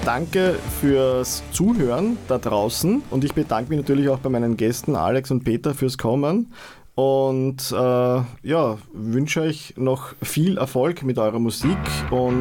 danke fürs Zuhören da draußen und ich bedanke mich natürlich auch bei meinen Gästen Alex und Peter fürs Kommen und wünsche euch noch viel Erfolg mit eurer Musik und